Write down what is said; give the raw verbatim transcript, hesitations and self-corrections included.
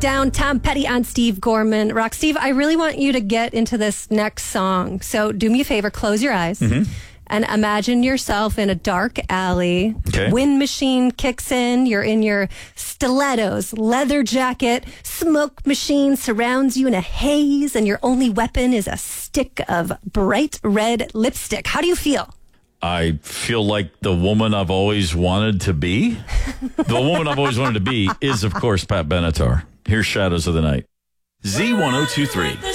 Down, Tom Petty on Steve Gorman. Rock, Steve, I really want you to get into this next song. So do me a favor, close your eyes mm-hmm. and imagine yourself in a dark alley. Okay. Wind machine kicks in. You're in your stilettos, leather jacket. Smoke machine surrounds you in a haze, and your only weapon is a stick of bright red lipstick. How do you feel? I feel like the woman I've always wanted to be. The woman I've always wanted to be is, of course, Pat Benatar. Here's Shadows of the Night. Z ten twenty-three.